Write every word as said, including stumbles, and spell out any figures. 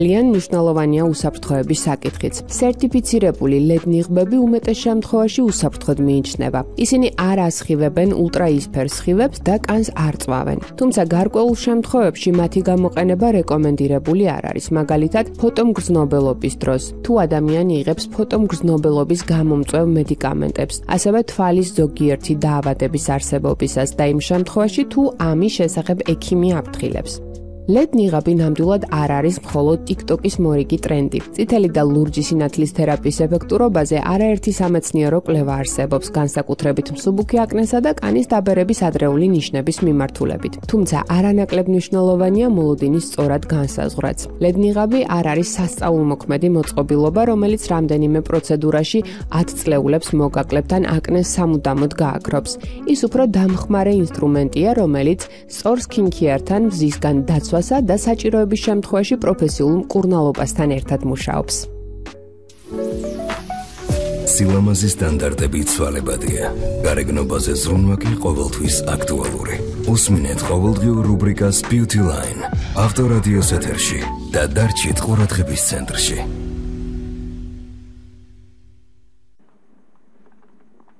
ძალიან მნიშვნელოვანია უსაფრთხოების საკითხიც. სერტიფიცირებული ლედ ნიღბები უმეტეს შემთხვევაში უსაფრთხოდ მიიჩნევა. ისინი არ ასხივებენ ულტრაისფერ სხივებს და კანს არ წვავენ. თუმცა გარკვეულ შემთხვევებში მათი გამოყენება რეკომენდირებული არ არის, მაგალითად ფოტომგრძნობელობის დროს. თუ ადამიანი იღებს ფოტომგრძნობელობის გამომწვევ მედიკამენტებს, ასევე თვალის ზოგიერთი დაავადების არსებობისას და იმ შემთხვევაში თუ ამის შესახებ ექიმი აფრთხილებს. ლედ ნიღაბი ნამდვილად არ არის მხოლოდ TikTok-ის მორიგი ტრენდი. წითელი და ლურჯი სინათლის თერაპიის ეფექტურობაზე არაერთი სამეცნიერო კვლევა არსებობს, განსაკუთრებით მსუბუქი აკნესა და კანის დაბერების ადრეული ნიშნების მიმართულებით. თუმცა არანაკლებ მნიშვნელოვანია მოლოდინის სწორად განსაზღვრაც. ლედ ნიღაბი არ არის სასწაულმოქმედი მოწყობილობა, რომელიც რამდენიმე პროცედურაში ათწლეულებს მოგაკლებთ ან აკნეს სამუდამოდ გააქრობს. ის უფრო დამხმარე ინსტრუმენტია, რომელიც სწორ სკინქეართან მზისგან დაცვასა და საჭიროების შემთხვევაში პროფესიულ მკურნალობასთან ერთად მუშაობს. სილამაზის სტანდარტები ცვალებადია. გარეგნობაზე ზრუნვა კი ყოველთვის აქტუალური. უსმინეთ ყოველდღიურ რუბრიკას Beauty Line. ავტორადიოს ეთერში და დარჩით ყურადღების ცენტრში.